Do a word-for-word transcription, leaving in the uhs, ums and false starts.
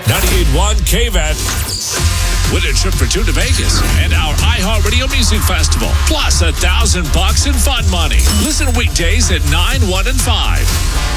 ninety-eight point one K V A T. Win a trip for two to Vegas and our iHeartRadio Music Festival. Plus a thousand bucks in fun money. Listen weekdays at nine, one, and five.